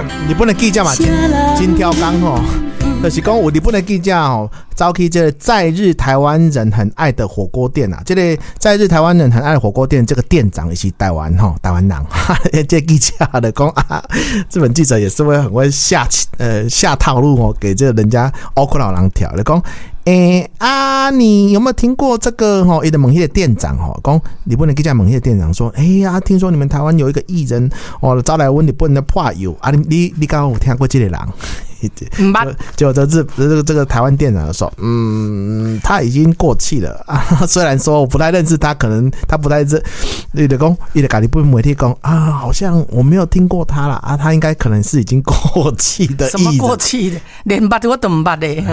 日本的记者嘛，真挑工吼。就是讲有日本的记者吼，走去这个在日台湾人很爱的火锅店啊，这个在日台湾人很爱的火锅店，这个店长也是台湾人，这记者的讲啊，日本记者也是很会下套路哦，给这个人家欧克老人跳，就讲。你有没有听过这个吼？伊的问迄个店长吼，讲日本的记者问迄个店长说，听说你们台湾有一个艺人哦，招来问日本的破友啊，你刚刚有听过这个人？结果这个台湾店长说，他已经过气了啊。虽然说我不太认识他，可能他不太认，你的讲，伊的家日本媒体讲啊，好像我没有听过他啦啊，他应该可能是已经过气的艺人。什么过气的？连捌我都唔捌的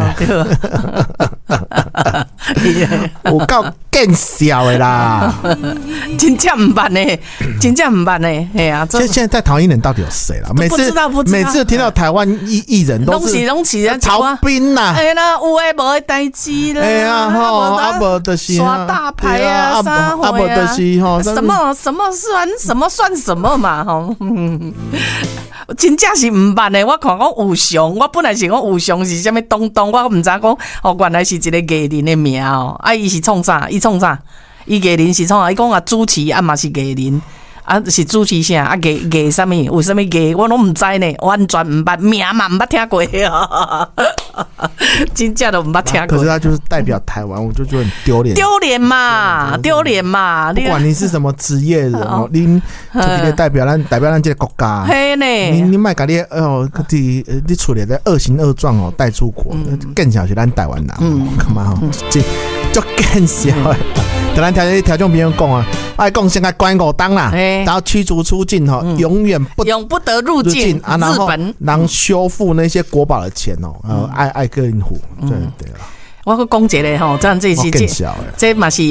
有够更小的啦， 真正唔捌呢，真正唔捌呢，哎呀！ 现在在台湾艺人到底有谁啦？ 不知道， 每次听到台湾艺人都是曹彬啦， 哎啦，有诶无诶代志啦， 哎呀吼，啊无就是耍大牌啊，啥啊无就是吼， 什么算什么嘛吼。真正是唔捌的，我看讲有熊，我本来是讲有熊是啥物东东，我唔知讲哦，原来是一个艺人的名哦。啊，伊是创啥？伊艺人是创啥？伊讲啊，主持啊嘛是艺人。啊，是主持啥？啊，艺什么？有什么艺？我拢唔知呢，完全唔捌，名嘛唔捌听过哦，真正都唔捌听过。 可是他就是代表台湾，我就觉得很丢脸。 丢脸嘛！不管你是什么职业人哦，你就代表咱这个国家。 嘿呢， 你卖甲你你出来的恶行恶状哦，带出国，更小是咱台湾人。干嘛吼？这就更小的。跟咱条种朋友讲啊，爱讲先该关5档啦，然后驱逐出境哈，永不得入境啊，然后让修复那些国宝的钱哦，爱个人付，对了。 我去讲一个吼，这是这嘛是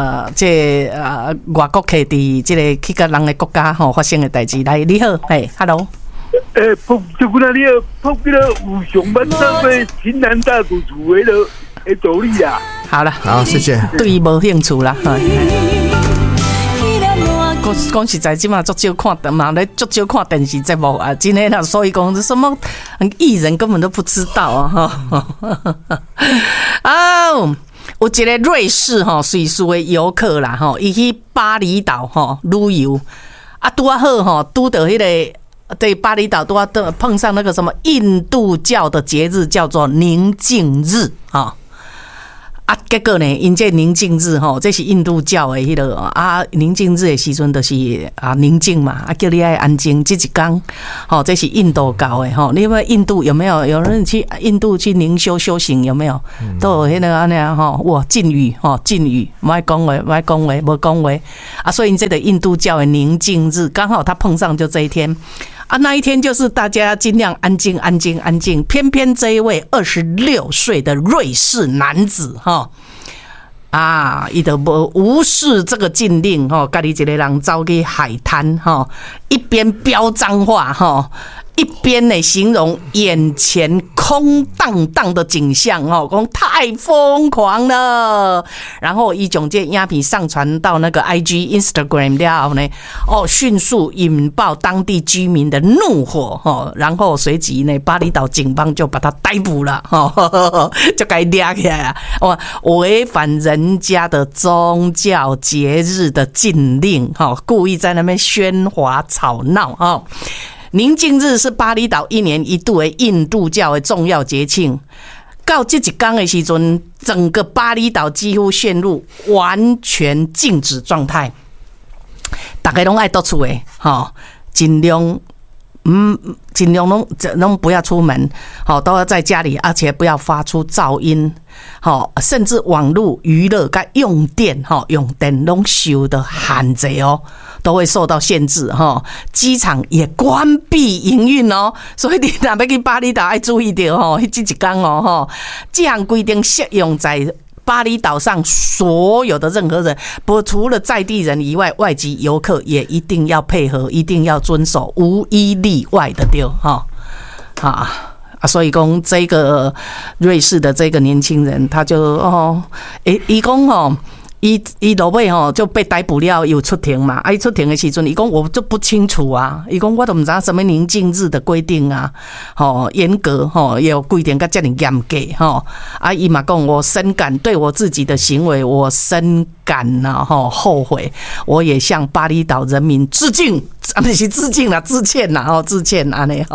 外国客伫这个去个人的国家吼发生的代志。来，你好，嘿 ，hello。 就过来你碰到有上班上的秦南大主主为了道理啊。 好了， 好，谢谢。 对伊无兴趣啦。讲实在，即马足少看嘛，咧足少看电视节目啊，真诶啦。所以讲什么艺人根本都不知道啊。有一个瑞士瑞士的游客啦，伊去巴厘岛旅游啊，拄啊好拄到迄个。对，巴厘岛都要碰上那个什么印度教的节日，叫做宁静日结果呢，因这宁静日这是印度教的迄个宁静日的时阵就是宁静嘛，叫你爱安静。这一天这是印度教的你有没有印度有没有人去印度去灵修修行有没有？都有迄个安尼哇禁语莫爱讲话无讲话所以这个印度教的宁静日刚好他碰上就这一天。那一天就是大家尽量安静，偏偏这一位26岁的瑞士男子他就无视这个禁令家己一个人走去海滩一边飙脏话一边呢形容眼前空荡荡的景象讲太疯狂了，然后一种这影片上传到那个 IG Instagram 了后呢迅速引爆当地居民的怒火然后随即呢巴厘岛警方就把他逮捕了就该抓起来违反人家的宗教节日的禁令故意在那边喧哗吵闹宁静日是巴厘岛一年一度的印度教的重要节庆，到这一天的时阵，整个巴厘岛几乎陷入完全静止状态，大家都爱到厝的尽量拢不要出门都要在家里，而且不要发出噪音甚至网络娱乐跟用电拢受到限制都会受到限制机场也关闭营运所以你若要去巴厘岛要注意到这一天这项规定适用在巴厘岛上所有的任何人，除了在地人以外，外籍游客也一定要配合，一定要遵守，无一例外的对所以讲这个瑞士的这个年轻人，他就他讲伊落尾吼就被逮捕了，有出庭嘛？伊出庭的时阵，伊讲我就不清楚啊，伊讲我都唔知道什么宁静日的规定啊，严格也有规定，甲这么严格伊嘛讲我深感对我自己的行为，我深感后悔，我也向巴厘岛人民致敬，不是致敬啦，致歉啦，致歉安尼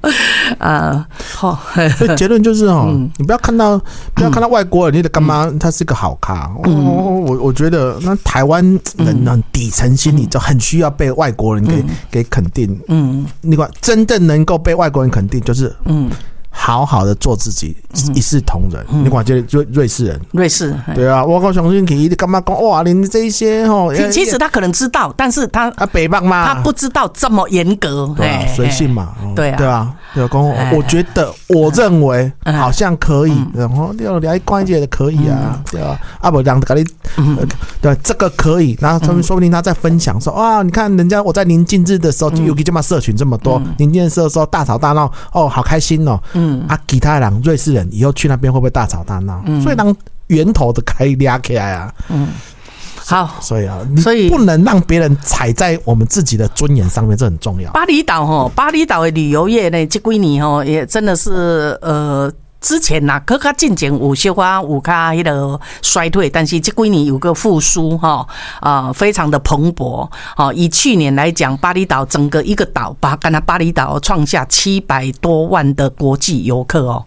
所以结论就是你不要看到外国人，你的干妈他是个好咖。我觉得那台湾人底层心理就很需要被外国人给肯定。你看真正能够被外国人肯定，就是好好的做自己，一视同仁。你看这瑞士人，对啊，我相信你干嘛讲哇，你这一些其实他可能知道，但是他北方嘛， 他不知道这么严格， 随性嘛， 对啊， 我觉得我认为好像可以，然后聊一关节的可以啊，对啊，不让他对这个可以，然后他们说不定他在分享说啊，你看人家我在宁静日的时候，尤其这么社群这么多，宁静日的时候大吵大闹，好开心哦。其他人瑞士人以后去那边会不会大吵大闹？所以让源头的可以抓起来啊。 好， 所以不能让别人踩在我们自己的尊严上面，这很重要。 巴厘岛的旅游业呢，这几年也真的是之前呐，可较进前有小可有较迄个衰退，但是这几年有个复苏非常的蓬勃。以去年来讲，巴厘岛整个一个岛，干巴厘岛创下700多万的国际游客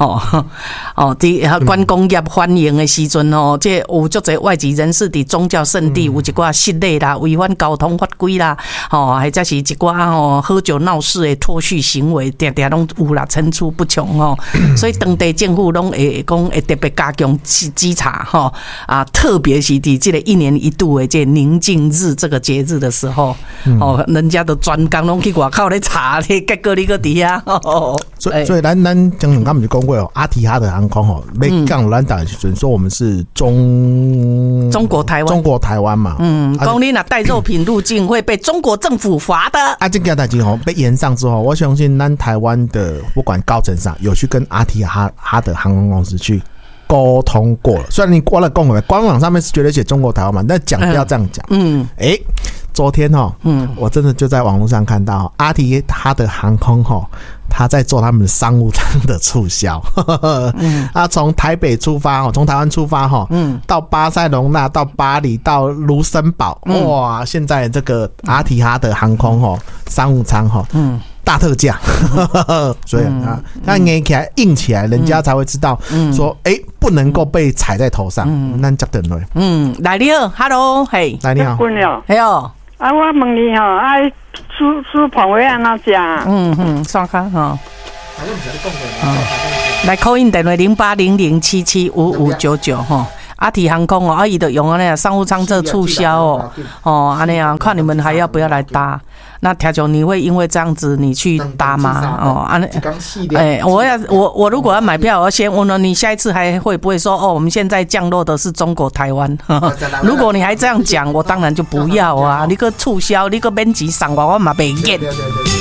观光业欢迎的时阵这有足侪外籍人士伫宗教圣地有一寡失礼啦、违反交通法规啦，或者是一寡喝酒闹事的脱序行为，常常拢有啦，层出不穷所以当地政府拢会讲会特别加强稽查特别是伫这个一年一度的这宁静日这个节日的时候人家的专工拢去外口咧查，结果你个底下所以咱讲两刚就讲过阿提哈的航空要讲咱当时说我们是中国台湾嘛， 讲你若带肉品入境会被中国政府罚的。 这件代志被延上之后，我相信咱台湾的不管高层上有去跟阿提哈的航空公司去沟通过了，虽然你过了公文，官网上面是绝对写中国台湾嘛，但讲不要这样讲。昨天我真的就在网络上看到阿提哈的航空他在做他们的商务舱的促销。从台北出发从台湾出发到巴塞隆纳，到巴黎，到卢森堡，哇！现在这个阿提哈的航空商务舱大特价。所以他硬起来，人家才会知道说不能够被踩在头上。咱接等来。 来你好 ，Hello， 嘿， 来你好， 哎呦。 我问你煮泡粿安怎食？ 刷卡来 call in 电话0800775599阿提航空伊就用那商务舱这促销安尼啊，看你们还要不要来搭？那条球你会因为这样子你去搭吗？我如果要买票，我要先问了你下一次还会不会说我们现在降落的是中国台湾？如果你还这样讲，我当然就不要啊！你个促销，你个免钱送我嘛袂瘾。